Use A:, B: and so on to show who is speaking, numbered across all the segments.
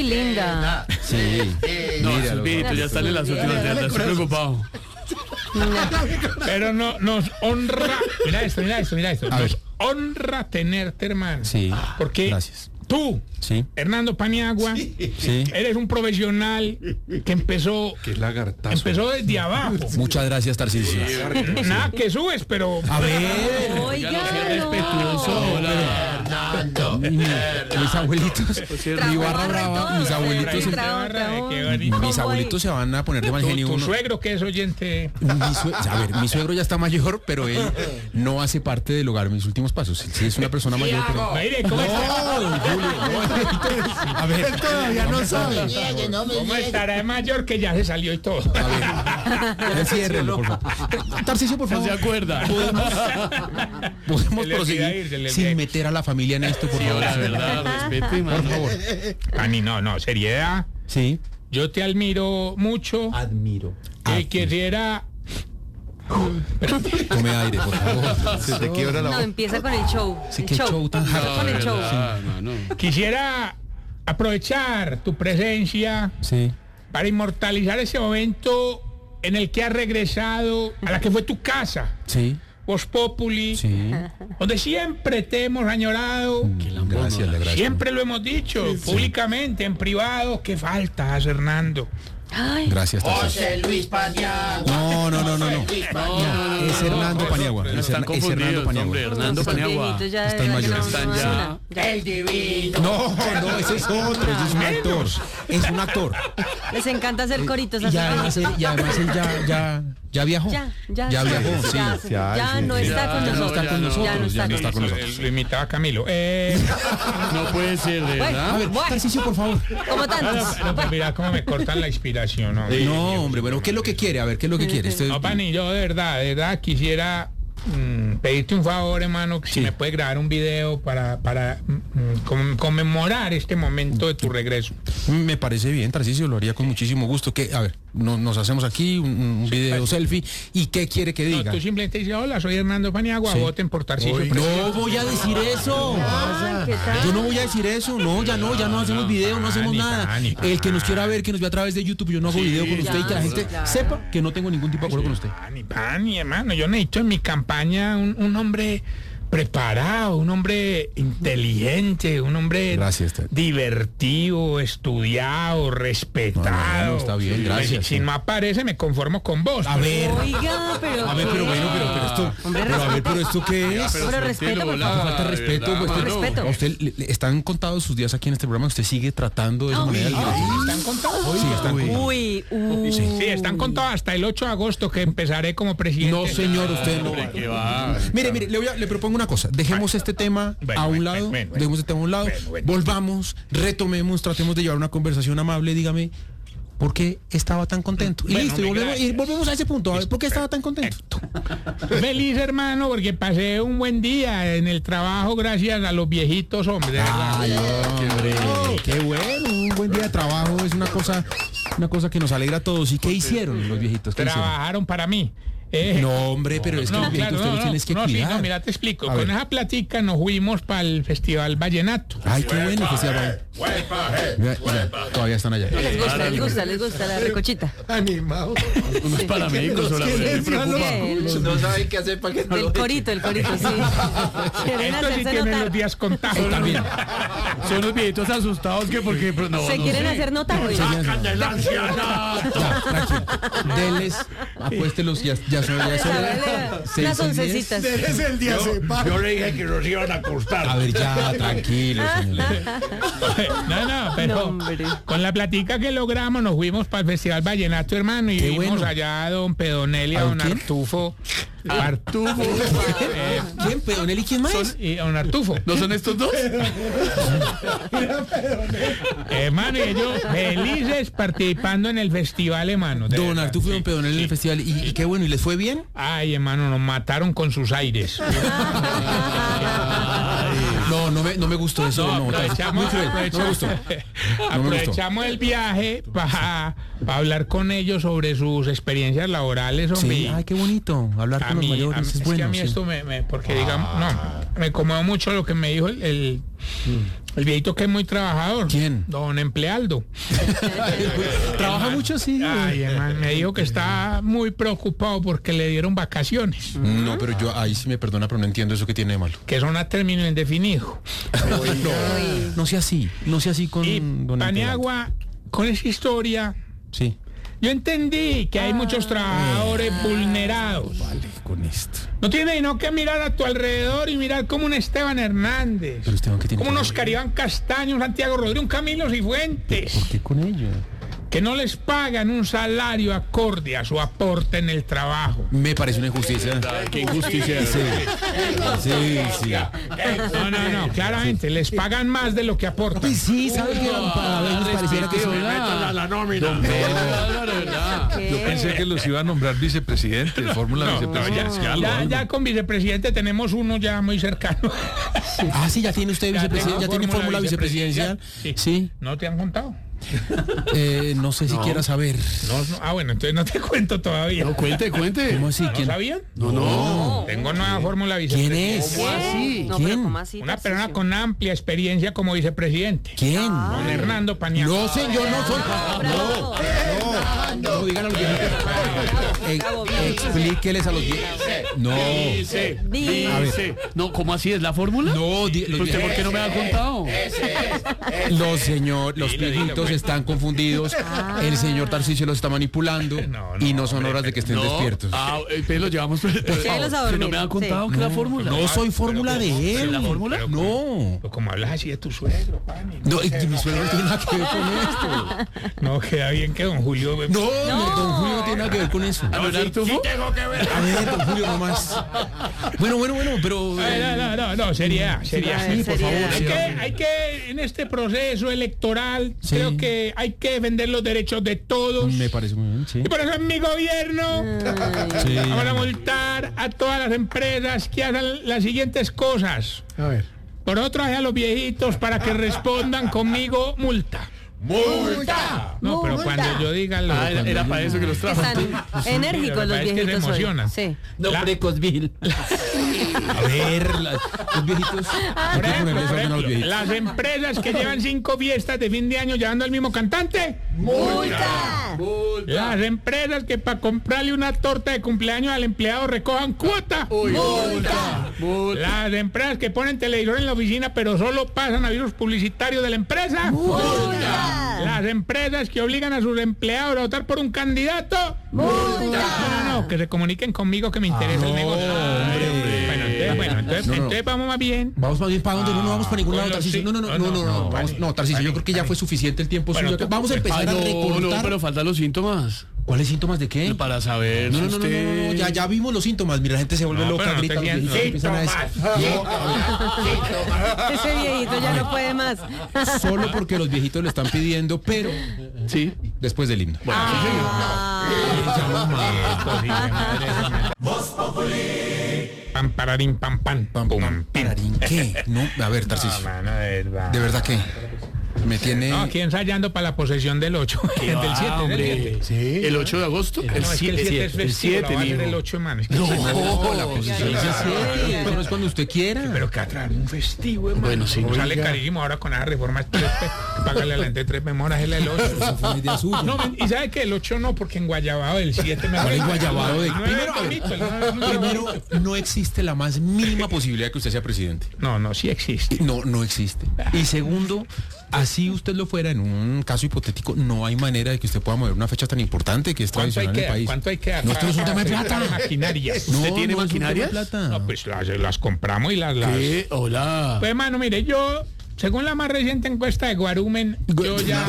A: muy linda.
B: Sí.
C: No, esos viejitos ya están en las últimas décadas, estoy preocupado.
D: Pero no, nos honra. Mira esto. Nos honra tenerte, hermano.
B: Sí.
D: Porque
B: gracias.
D: tú,
B: Sí.
D: Hernando Paniagua,
B: Sí.
D: eres un profesional que empezó desde abajo.
B: Muchas gracias, Tarcisio.
D: Nada que subes, pero.
B: A ver.
A: Oiga,
C: respetuoso. Hernando.
B: Mis abuelitos. Mi barra brava. Mis abuelitos. Mis abuelitos se van a poner de mal genio.
D: Tu
B: uno.
D: suegro, que es oyente.
B: A ver, mi suegro ya está mayor, pero él no hace parte del hogar Mis Últimos Pasos. Él sí es una persona mayor, pero...
D: Mire, ¿cómo está?
B: No, Julio, no. A ver, él todavía no sabe.
D: ¿Cómo estará de mayor que ya se salió y todo?
B: A ver, enciérrenlo, por favor. Tarcisio, por favor.
C: ¿Se acuerda?
B: Podemos
D: Se le
B: proseguir
D: olvida ir, se le
B: sin
D: olvida.
B: meter a la familia en esto, por
C: Sí,
B: favor.
C: la verdad, respeto y
B: Por
C: mano.
B: favor.
D: Ani, no, seriedad.
B: Sí.
D: Yo te admiro mucho.
B: Admiro.
D: Quisiera.
B: Tome aire, por favor.
E: Se te quiebra la
A: No,
E: voz.
A: empieza con el show.
B: Sí,
A: el
B: qué show tan
A: Empieza
B: hard.
A: con el show.
D: Quisiera aprovechar tu presencia
B: Sí.
D: para inmortalizar ese momento en el que has regresado a la que fue tu casa,
B: Sí.
D: Voz Populi,
B: Sí.
D: donde siempre te hemos añorado.
B: Gracias, le agradezco.
D: Siempre lo hemos dicho, públicamente, en privado, que faltas, Hernando.
A: Ay,
B: Gracias, Tarcisio.
E: Luis Paniagua.
B: No. Es Hernando Paniagua.
C: Están
B: Es Hernando
C: confundidos,
B: Paniagua.
C: hombre. Hernando
A: esos
C: Paniagua.
A: viejitos ya de
B: Están
A: verdad que
B: mayores.
C: Están
A: no
C: ya.
A: suena.
E: El divino.
B: No, ese es otro, ese es un actor. Es un actor.
A: Les encanta hacer coritos.
B: Y
A: así.
B: además él ya viajó.
A: Ya
B: viajó, sí.
A: Ya no está con
B: Ya no está con
A: nosotros. Ya no
B: nosotros,
A: está con nosotros.
B: nosotros.
D: Lo imitaba Camilo.
C: No puede ser, de
A: Bueno,
C: verdad.
B: A ver, Tarcisio, por favor.
A: Como tantos.
D: No, pues mira cómo me cortan la inspiración, ¿no?
B: No, hombre, bueno, ¿qué es lo que quiere? A ver, ¿qué es lo que quiere?
D: No, Pani, yo de verdad quisiera pedirte un favor, hermano, que si me puedes grabar un video para conmemorar este momento de tu regreso.
B: Me parece bien, Tarcisio, lo haría con muchísimo gusto. A ver, nos hacemos aquí un video selfie. ¿Y qué quiere que
D: No,
B: diga?
D: tú simplemente dices, hola, soy Hernando Paniagua,
B: Sí.
D: voten por Tarcisio.
B: No voy a decir eso.
A: Ay, ¿qué tal?
B: Yo no voy a decir eso. No, ya no hacemos video, no hacemos nada. El que nos quiera ver, que nos vea a través de YouTube, yo no hago video con usted y que la gente sepa que no tengo ningún tipo de acuerdo con usted.
D: Pani, hermano, yo necesito en mi campaña un hombre preparado, un hombre inteligente, un hombre
B: Gracias, Ted.
D: divertido, estudiado, respetado.
B: No, está bien, gracias.
D: Si no aparece, me conformo con vos.
B: A ver.
A: Oiga, pero.
B: A ver, pero bueno, pero esto.
A: Hombre,
B: Pero a ver, pero esto qué es.
A: Pero respeto, por favor.
B: Falta de respeto, pues,
A: Respeto.
B: a usted le están contados sus días aquí en este programa, usted sigue tratando de esa manera.
D: ¿Están contados?
B: Sí, están contados.
A: Uy.
D: Sí, están contados hasta el 8 de agosto que empezaré como presidente.
B: No, señor, usted no.
C: ¿Qué va?
B: Mire, le propongo una cosa. Dejemos este tema
D: Bueno,
B: a un
D: bueno,
B: lado.
D: bueno,
B: Dejemos este tema a un lado.
D: bueno.
B: Volvamos, retomemos, tratemos de llevar una conversación amable. Dígame, ¿por qué estaba tan contento? Y
D: Bueno,
B: listo, y volvemos a ese punto. A ver, ¿por qué estaba tan contento?
D: Feliz, hermano, porque pasé un buen día en el trabajo gracias a los viejitos, hombre. De verdad.
B: Ay, hombre, qué bueno. Un buen día de trabajo es una cosa que nos alegra a todos. ¿Y qué hicieron los viejitos? ¿Qué hicieron?
D: Trabajaron para mí.
B: No, hombre, pero es que los viejitos usted los tienes que
D: sí,
B: cuidar.
D: no, mira, te explico.
B: A
D: Con
B: ver.
D: esa platica nos fuimos para el Festival Vallenato.
B: Ay, qué bueno que se llama. Todavía están allá.
A: Les gusta la recochita.
E: Animado.
C: Unos paramédicos solamente me preocupa.
E: No saben qué hacer para que no lo
A: El corito, sí. Quieren
D: Estos sí
A: hacerse
D: tienen
A: notar.
D: los días contados.
B: También.
C: Son los viejitos asustados que porque pero no,
A: Se
C: no
A: quieren
C: sé.
A: hacer notar. güey.
B: Ya, tranquilo. Deles, apuéstelos, ya son.
A: Unas oncecitas.
E: Es el día se para.
D: Yo le dije que nos iban a acostar.
B: A ver, ya, tranquilo, señor.
D: No, pero
A: No, hombre.
D: con la platica que logramos nos fuimos para el Festival Vallenato, hermano, y
B: Qué
D: vimos
B: bueno.
D: allá a don Pedonel y a
B: ¿A
D: don
B: quién?
D: Artufo. Artufo.
B: ¿Quién? ¿Pedonel y quién más?
D: Y a don Artufo.
C: ¿No son estos dos?
D: Hermano, y ellos felices participando en el festival, hermano. de
B: Don
D: verdad.
B: Artufo y don Pedonel en el festival. ¿Y qué bueno? ¿Y les fue bien?
D: Ay, hermano, nos mataron con sus aires.
B: No me gustó eso. No, muy cruel. No me gustó.
D: Aprovechamos el viaje para hablar con ellos sobre sus experiencias laborales, hombre.
B: Sí, ay, qué bonito. Hablar con los mayores es
D: es que
B: bueno.
D: a mí
B: sí.
D: esto porque digamos, me conmovió mucho lo que me dijo El viejito que es muy trabajador.
B: ¿Quién?
D: Don Emplealdo.
B: ¿Trabaja mucho? Sí.
D: Ay, hermano, me dijo que está muy preocupado porque le dieron vacaciones,
B: No, pero yo ahí sí me perdona, pero no entiendo eso que tiene de malo.
D: que son a término indefinido.
B: No sea así con
D: Y
B: don
D: Paniagua, con esa historia,
B: Sí.
D: yo entendí que hay muchos trabajadores vulnerados.
B: Vale, con esto.
D: No tiene sino que mirar a tu alrededor y mirar como un Esteban Hernández,
B: Pero Esteban, ¿qué tiene
D: como
B: que
D: un
B: ver?
D: Oscar Iván Castaño, un Santiago Rodríguez, un Camilo Cifuentes,
B: ¿Por qué con ello?
D: que no les pagan un salario acorde a su aporte en el trabajo.
B: Me parece una injusticia.
C: Qué injusticia.
B: Sí.
D: No, claramente, les pagan más de lo que aportan.
B: Pues sí, ¿sabes qué? Para ver, nos pareciera que son...
C: La nómina. Yo pensé que los iba a nombrar vicepresidente, fórmula
D: No,
C: vicepresidencial.
D: ya con vicepresidente tenemos uno ya muy cercano.
B: Ah, sí, ya tiene usted vicepresidente, ya tiene fórmula vicepresidencial. Sí.
D: ¿No te han contado?
B: No sé si quieras saber.
D: Bueno, entonces no te cuento todavía.
C: No, cuente.
B: ¿Cómo así?
D: ¿No
B: ¿Quién?
D: sabían?
C: No.
D: Tengo nueva fórmula
B: ¿Quién
D: vicepresidente.
B: es?
A: No,
B: ¿Quién?
A: pero ¿cómo así,
D: Una persona
A: Tarcisio?
D: con amplia experiencia como vicepresidente.
B: ¿Quién?
D: Don Hernando Paniagua.
B: No, señor, no soy.
A: Bravo.
B: No, digan a los viejitos.
A: Bravo, bien.
B: Explíqueles a los viejitos. No.
C: Dice. No, ¿cómo así es la fórmula?
B: No,
C: ¿Usted por qué no me ha contado?
B: los viejitos están confundidos. El señor Tarcisio los está manipulando y no son horas de que estén despiertos.
C: Entonces lo llevamos.
A: Llévelos a dormir.
C: ¿No me ha contado que la fórmula?
B: No soy fórmula de él.
C: ¿La fórmula?
B: No.
D: Pero como hablas así de tu suegro, Pani.
B: No, y mi suegro no tiene nada que ver con esto.
D: No, queda bien que don Julio...
B: No, don Julio no tiene nada que ver con eso.
C: ¿A ver, Artufo?
B: A ver, don Julio, nomás. Bueno, pero...
D: No, seriedad.
A: Sí,
B: por favor,
D: Hay que, en este proceso electoral,
B: Sí.
D: creo que hay que defender los derechos de todos.
B: Me parece muy bien, sí.
D: Y por eso en mi gobierno
B: Sí.
D: vamos a multar a todas las empresas que hagan las siguientes cosas.
C: A ver.
D: Por otro, a los viejitos para que respondan conmigo, multa.
C: ¡Multa!
D: No, pero
A: Multa.
D: cuando yo diga lo...
C: Era para eso que los trajo.
A: Están enérgicos los
D: Es que se
A: viejitos hoy.
D: emocionan.
A: Sí.
B: A ver, los viejitos. Hay
D: Por
B: que
D: ejemplo,
B: ponerles orden a los viejitos.
D: las empresas que llevan 5 fiestas de fin de año llevando al mismo cantante.
A: ¡Multa!
D: Las empresas que para comprarle una torta de cumpleaños al empleado recojan cuota.
A: ¡Multa!
D: Las empresas que ponen televisor en la oficina pero solo pasan avisos publicitarios de la empresa.
A: ¡Multa!
D: Las empresas que obligan a sus empleados a votar por un candidato. No, que se comuniquen conmigo que me interesa el negocio. Entonces vamos más bien.
B: Vamos más bien para dónde, no vamos para ningún lado,
D: Bueno,
B: Tarcisio.
D: sí.
B: No, vamos, no, Tarcisio, yo creo que ya fue suficiente el tiempo
D: Bueno,
B: suyo.
D: tú-
B: Vamos a empezar a
C: No,
B: recortar.
C: pero faltan los síntomas.
B: ¿Cuáles síntomas de qué?
C: Para saber
B: No,
C: si
B: no,
C: usted...
B: ya vimos los síntomas. Mira, la gente se vuelve
D: No,
B: loca,
D: pero no
B: grita,
D: te
B: los
D: sientas
B: viejitos empiezan a decir.
A: Ese viejito ya no puede más.
B: Solo porque los viejitos lo están pidiendo, pero
C: Sí.
B: después del himno.
D: Pam, pararín, pam, pam,
B: Pam,
D: pum,
B: pam,
D: pim.
B: pararín, ¿qué? No, a ver, Tarcisio.
D: Mano, de verdad.
B: ¿De verdad qué? Me tiene...
D: No, aquí ensayando para la posesión del 8. Del 7,
C: Sí. ¿El 8 de agosto?
D: No, es que el 7 es festivo, la va a hacer
C: mijo.
D: el 8, hermano. Es que
C: No,
B: la posición es el 7, pero es cuando usted quiera.
D: Pero que atrás un festivo, hermano.
C: Bueno, sí.
D: No sale carísimo ahora con esa reforma. Págale a la gente 3 memoras, es el 8.
B: Esa fue una idea suya.
D: No, y sabe que el 8 no, porque en Guayabado el 7 me
B: ¿Cuál es Guayabado de-
D: Primero,
B: Primero, no existe la más mínima posibilidad de que usted sea presidente.
D: No, sí existe.
B: No existe. Y segundo, así usted lo fuera en un caso hipotético, no hay manera de que usted pueda mover una fecha tan importante que es
D: ¿Cuánto hay
B: tradicional en
D: que
B: el
D: dar?
B: país.
D: ¿Cuánto hay que dar?
B: No, esto no es un tema de
D: Para
B: plata.
D: maquinarias.
B: No,
C: ¿Usted tiene
B: no es un tema de
C: maquinarias?
B: plata.
D: No, pues las compramos y las...
C: ¿Qué? Hola.
D: Pues, hermano, mire, yo, según la más reciente encuesta de Guarumen, yo ya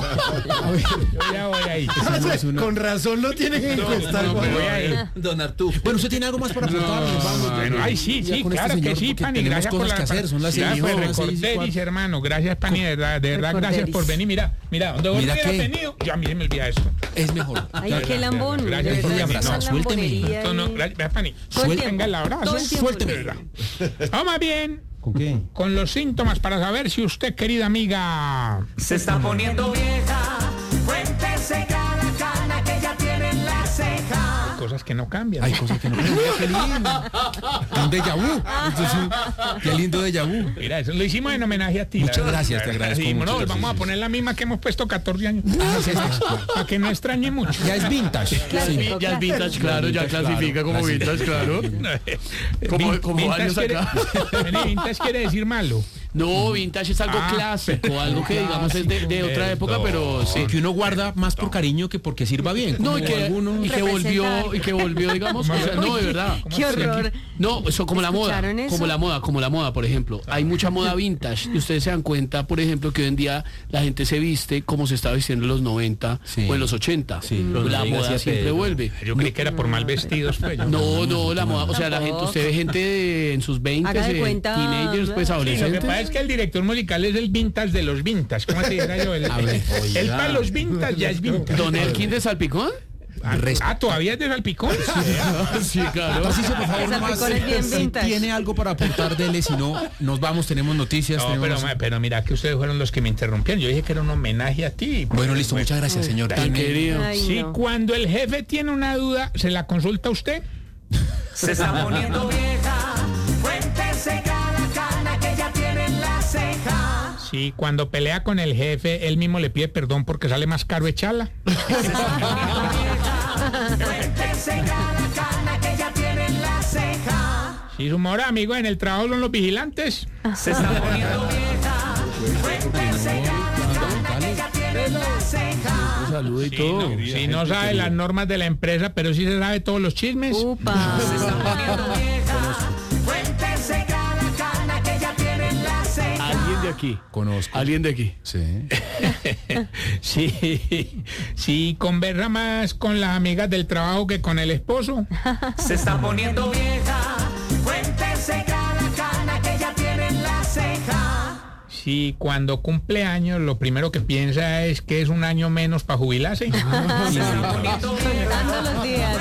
D: voy ahí.
E: Con razón lo tienen que encuestar.
D: No, voy ahí.
E: Don Arturo.
B: Bueno, usted tiene algo más para aportar.
D: Bueno, ay, sí,
B: Ya con
D: claro
B: este
D: que
B: señor,
D: sí,
B: porque
D: Pani,
B: tenemos
D: gracias por
B: cosas
D: la...
B: que hacer, son las
D: Ya,
B: 6
D: pues,
B: horas, 6 y
D: recorderis,
B: cuarto.
D: hermano, gracias, Pani, de verdad, gracias
A: Recorderis.
D: por venir, mira, donde vos
B: Mira
D: me hubieras
B: qué.
D: venido, yo a mí se me olvida esto.
B: Es mejor.
A: Ay, qué lambón.
D: Gracias,
A: De verdad,
D: Pani,
A: esa
B: abrazo, suélteme.
A: lambonería
D: Esto no,
A: ahí.
D: gracias, Pani,
A: Todo el tiempo.
D: venga el abrazo,
A: Todo el tiempo.
B: Suélteme.
D: de verdad. Vamos más bien
B: ¿Con qué?
D: con los síntomas para saber si usted, querida amiga...
F: Se está poniendo vieja, cuéntese cada cana que ya tiene en la ceja.
D: cosas que no cambian.
B: Hay cosas que no. Mira qué lindo. Un déjà vu. Esto es qué lindo déjà vu.
D: Mira, eso lo hicimos en homenaje a ti.
B: Muchas
D: la verdad.
B: gracias, te agradezco
D: Sí,
B: mucho.
D: no,
B: Sí,
D: vamos
B: sí,
D: a poner la misma que hemos puesto 14 años. Para que no extrañe mucho.
B: Ya es vintage.
A: Clásico,
F: Ya es vintage,
A: clásico.
F: claro, ya clasifica como vintage, claro. Como años acá.
D: Vintage quiere decir malo.
F: No, vintage es algo clásico, algo que digamos es de otra época, pero sí.
B: Que uno guarda más por cariño que porque sirva bien.
F: No, y
B: Como
F: que,
B: algunos-
F: y que volvió, digamos, o sea, no, de verdad.
A: Qué horror.
F: No, eso como la moda,
A: ¿Escucharon eso?
F: como la moda, por ejemplo. Hay mucha moda vintage y ustedes se dan cuenta, por ejemplo, que hoy en día la gente se viste como se estaba vistiendo en los 90
B: Sí.
F: o en los 80.
B: Sí.
F: La moda siempre vuelve.
D: Yo creí que era por mal vestidos. Pues,
F: No, la moda, o sea, la gente, usted ve gente en sus 20,
A: Haga de cuenta,
F: teenagers, pues
A: sí,
D: Lo que
F: adolescentes.
D: pasa es que el director musical es el vintage de los vintage. ¿Cómo te dijera yo? El para los vintage ya es vintage.
F: Don Elkin de Salpicón.
D: ¿Todavía es de Salpicón?
F: Sí, claro.
B: Tarcisio, por favor,
A: Esa
B: nomás,
A: picona es bien
B: si
A: vintage.
B: tiene algo para aportar, dele, si no, nos vamos, tenemos noticias.
D: No,
B: tenemos...
D: pero mira que ustedes fueron los que me interrumpieron. Yo dije que era un homenaje a ti.
B: Bueno, listo, muchas gracias, señor.
F: Tan
B: Tiene-
F: querido.
A: Ay,
D: Si
A: no.
D: cuando el jefe tiene una duda, ¿se la consulta a usted?
G: Se está poniendo vieja, cuéntese cada cana que ya tiene en la ceja.
D: Si cuando pelea con el jefe, él mismo le pide perdón porque sale más caro echarla.
G: Cuéntese cada cana que ya tiene en la ceja.
D: Si su mejor amigo en el trabajo son los vigilantes.
G: Se está poniendo vieja, cuéntese cada cana que ya tiene en la ceja.
F: Saludo y todo.
D: Si no sabe las normas de la empresa, pero sí se sabe todos los chismes.
A: Upa.
G: Se está poniendo vieja, cuéntese cada cana que ya tiene en la ceja.
F: Alguien de aquí.
B: Conozco.
F: Alguien de aquí.
B: Sí.
D: Si conversa más con las amigas del trabajo que con el esposo.
G: Se está poniendo vieja, cuéntese cada cana que ya tiene en la ceja.
D: Si cuando cumple años lo primero que piensa es que es un año menos para jubilarse.
G: Se está poniendo vieja,
A: Contando los días.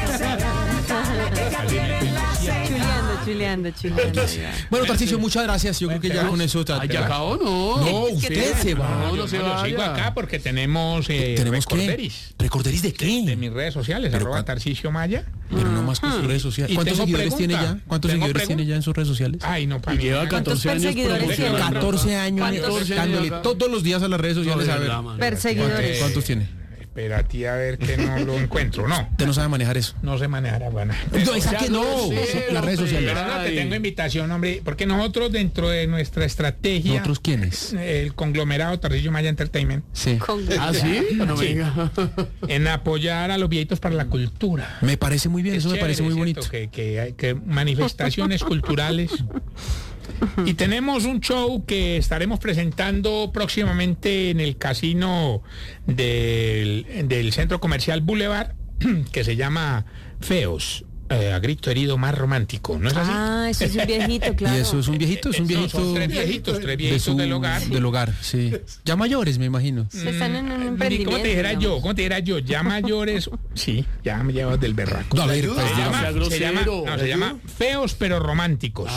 A: Chuleando.
B: Bueno, Tarcisio, muchas gracias. Yo creo que ya con eso...
F: Ay, ya acabó, no.
B: No, usted se va.
F: No se
D: Yo sigo
F: vaya.
D: acá porque tenemos
B: ¿Tenemos qué?
D: recorderis
B: ¿Recorderis de qué?
D: de mis redes sociales,
B: Pero
D: arroba
B: ¿cuán-
D: Tarcisio Maya.
B: Pero no más con sus redes sociales.
D: Y
B: ¿Cuántos
D: tengo
B: seguidores
D: pregunta.
B: tiene ya? ¿Cuántos
D: Tengo
B: seguidores tiene ya en sus redes sociales?
D: Ay, no, para
F: Y lleva
D: mí.
F: 14 años
A: perseguidores tiene?
B: 14 años
F: 14
B: dándole
F: años.
B: todos los días a las redes sociales a ver.
A: Perseguidores.
B: ¿Cuántos tiene?
D: Espérate a ver que no lo encuentro. No,
B: Usted no sabe manejar eso.
D: no se manejará, bueno.
B: No, esa que no. Las redes sociales.
D: Pero no, te tengo invitación, hombre, porque nosotros dentro de nuestra estrategia,
B: ¿Nosotros quiénes?
D: el conglomerado Tarcisio Maya Entertainment,
B: Sí.
F: ¿Ah, sí? No me diga.
D: en apoyar a los viejitos para la cultura.
B: Me parece muy bien,
D: Es
B: eso me parece
D: chévere,
B: muy
D: ¿cierto?
B: bonito.
D: Que hay que manifestaciones culturales. Y tenemos un show que estaremos presentando próximamente en el casino del Centro Comercial Boulevard, que se llama Feos, a grito herido más romántico, ¿no es así?
A: Ah, eso es un viejito, claro.
B: Y eso es un viejito,
D: Son tres viejitos del hogar.
B: Del hogar, sí. Ya mayores, me imagino.
A: Están en un
D: ¿Cómo
A: emprendimiento.
D: te dijera yo?
A: digamos.
D: ¿Cómo te dijera yo? Ya mayores, sí, ya me llevas del berraco.
B: No, a ver, pues,
F: Sea grosero.
D: Se llama Feos pero Románticos.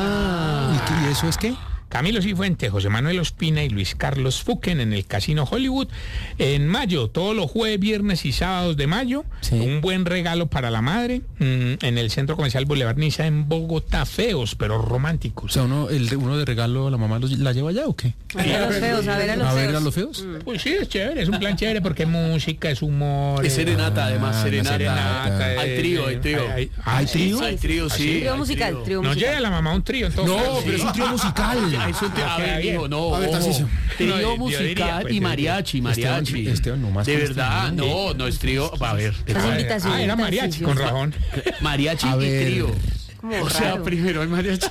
B: ¿y eso es qué?
D: Camilo Cifuentes, José Manuel Ospina y Luis Carlos Fuquen en el Casino Hollywood. En mayo, todos los jueves, viernes y sábados de mayo,
B: Sí.
D: un buen regalo para la madre en el Centro Comercial Boulevard Niza en Bogotá. Feos pero
B: O
D: románticos.
B: sea, uno de regalo a la mamá la lleva allá o qué?
A: A ver a los feos, a ver a los
B: A ver
A: feos.
B: a los feos.
D: Pues sí, es chévere, es un plan chévere porque es música, es humor.
F: Es serenata, además, serenata.
B: serenata.
F: Hay trío, hay trío.
B: ¿Hay trío?
F: Hay trío, sí.
A: Trío
F: hay
A: musical, trío
D: No
A: musical.
D: llega la mamá un trío, entonces.
B: No, pero es un trío musical.
F: Es un trío. A ver,
D: bien.
F: hijo, no.
B: A ver, Tarcisio.
F: Trío
D: No, yo
F: musical
D: diría, pues,
F: y
D: yo
F: mariachi, mariachi.
B: Esteban, no más
F: De
B: con
F: verdad,
B: Esteban, ¿no?
F: no es trío. A ver.
A: Las invitaciones.
D: Era mariachi, con razón.
F: Mariachi
B: A
F: y
B: ver.
F: trío.
A: Como
F: O sea,
A: raro.
F: primero el mariachi.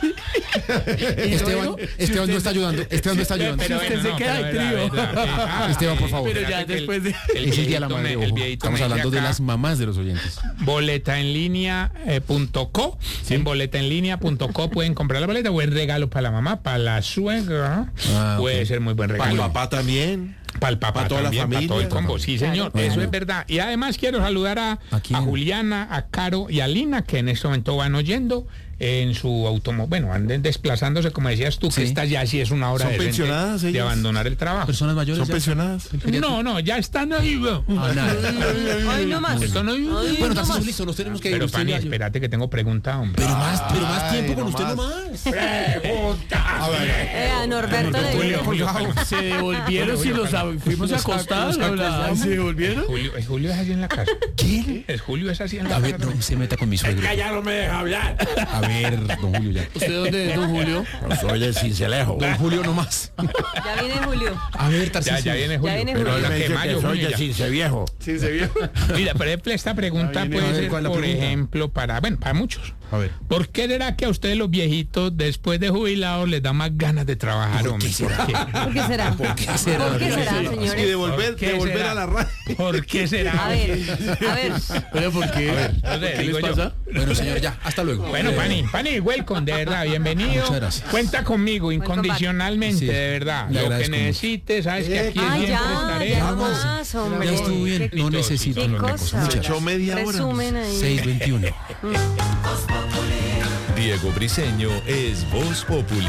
B: Esteban no está ayudando. Esteban no está ayudando.
D: Pero
F: usted se queda en trío.
B: Esteban, por favor.
F: Pero ya después de-
B: Es el día de la madre. ojo. Estamos hablando de las mamás de los oyentes.
D: Boletaenlinea.co. En boletaenlinea.co pueden comprar la boleta. Buen regalo para la mamá, para la suegra.
B: Ah,
D: Puede
B: ok.
D: ser muy buen
E: Para el
D: regalo.
E: papá también.
D: Para el papá
E: para toda la
D: también, para
E: familia.
D: todo el combo. Sí, señor,
B: Claro.
D: eso es verdad. Y además quiero saludar
B: ¿A quién?
D: a Juliana, a Caro y a Lina, que en este momento van oyendo en su automóvil, bueno, anden desplazándose, como decías tú, que esta ya sí es una hora
E: ¿Son
D: de
E: pensionadas ellas?
D: abandonar el trabajo.
B: Personas mayores.
E: ¿Son
B: ya-
E: pensionadas?
D: No, ya están ahí, weón.
B: Ah, nada.
A: Ay, no más.
D: Esto no-
B: Bueno, entonces listo, nos tenemos que ir.
D: Pero
B: Usted
D: Pani,
B: ya-
D: espérate que tengo pregunta, hombre.
B: Pero más tiempo con
E: no
B: usted
E: más.
B: nomás.
A: A Norberto le digo.
F: Se devolvieron si los fuimos a acostar.
E: ¿Se devolvieron?
D: Julio es así en la casa.
B: ¿Quién?
D: Julio es así en la
B: A
D: casa.
B: ver, no se meta con mi suegro.
D: Ya no me deja hablar.
B: A ver, don Julio ya.
F: ¿Usted dónde es, don Julio?
E: Soy de Cincelejo.
B: Don Julio nomás.
A: Ya viene Julio.
B: A ver, Tarcisio.
D: Ya viene Julio.
A: viene
D: pero
A: Julio.
D: la que mayo, Julio, ya.
E: Cinceviejo. Cinceviejo.
D: Mira, por ejemplo, esta pregunta
E: viene,
D: puede
E: a ver,
D: ser,
E: ¿cuál es la
D: por
E: pregunta?
D: ejemplo, para muchos.
E: A ver.
D: ¿Por qué será que a ustedes los viejitos, después de jubilados, les da más ganas de trabajar, hombre? ¿Por qué?
A: ¿Por qué será? ¿Por qué será,
E: Y
A: señores?
E: devolver
D: será?
E: a la radio.
D: ¿Por qué será?
A: A ver.
F: Oye, ¿por qué?
D: No sé,
F: ¿Qué
D: digo
F: les
D: yo.
F: pasa?
B: Bueno, señor, ya. Hasta luego.
D: Bueno, Pani, welcome, de verdad, bienvenido.
B: Muchas gracias.
D: Cuenta conmigo incondicionalmente,
B: Sí,
D: de verdad.
B: le
D: Lo que
B: agradezco mucho.
D: necesites, sabes que aquí
A: Ah,
D: siempre
A: ya
D: estaré.
A: más, hombre.
B: Ya estuvo bien.
A: Qué-
B: No necesito
A: qué
B: otra cosa.
A: cosa.
B: Muchas
E: Echó
B: gracias.
E: media hora.
A: Resumen ahí.
B: 6:21.
H: Diego Briseño es Voz Populi.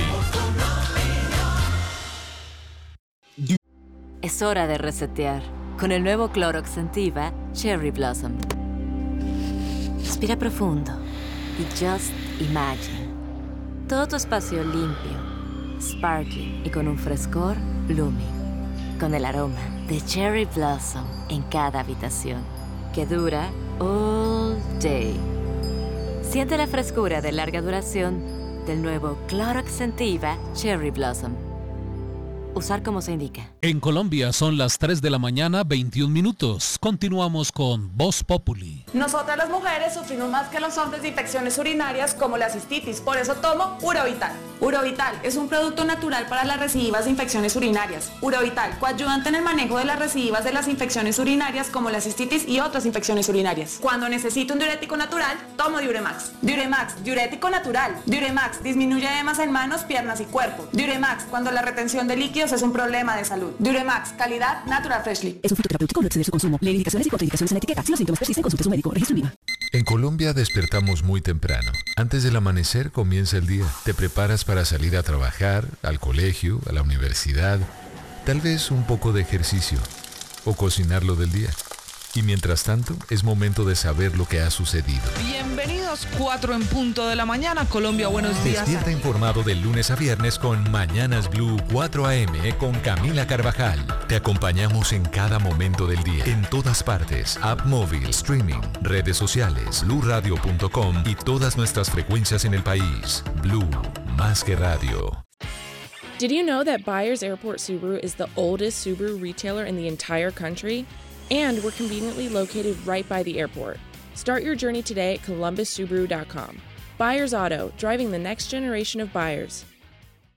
I: Es hora de resetear. Con el nuevo Clorox Sentiva Cherry Blossom. Respira profundo y just imagine. Todo tu espacio limpio, sparkling y con un frescor blooming. Con el aroma de Cherry Blossom en cada habitación. Que dura all day. Siente la frescura de larga duración del nuevo Clorox Sentiva Cherry Blossom. Usar como se indica.
J: En Colombia son las 3 de la mañana, 21 minutos. Continuamos con Voz Populi.
K: Nosotras las mujeres sufrimos más que los hombres de infecciones urinarias como la cistitis, por eso tomo Urovital. Urovital es un producto natural para las recidivas de infecciones urinarias. Urovital, coayudante en el manejo de las recidivas de las infecciones urinarias como la cistitis y otras infecciones urinarias. Cuando necesito un diurético natural, tomo Diuremax. Diuremax, diurético natural. Diuremax disminuye edemas en manos, piernas y cuerpo. Diuremax, cuando la retención de líquidos es un problema de salud. Diuremax, calidad Natural Freshly.
L: Es un fruto terapéutico, no exceder su consumo. Lee indicaciones y contraindicaciones en la etiqueta. Si los síntomas persisten, consulte a su médico. Registro INVIMA.
H: En Colombia despertamos muy temprano. Antes del amanecer comienza el día. Te preparas para salir a trabajar, al colegio, a la universidad, tal vez un poco de ejercicio o cocinar lo del día. Y mientras tanto, es momento de saber lo que ha sucedido.
M: Bienvenidos, 4 en punto de la mañana, Colombia, buenos días.
H: Despierta informado de lunes a viernes con Mañanas Blue 4 AM con Camila Carvajal. Te acompañamos en cada momento del día, en todas partes, app móvil, streaming, redes sociales, bluradio.com y todas nuestras frecuencias en el país. Blue, más que radio.
N: Did you know that Byers Airport Subaru is the oldest Subaru retailer in the entire country? And we're conveniently located right by the airport. Start your journey today at columbussubaru.com. Byers Auto, driving the next generation of buyers.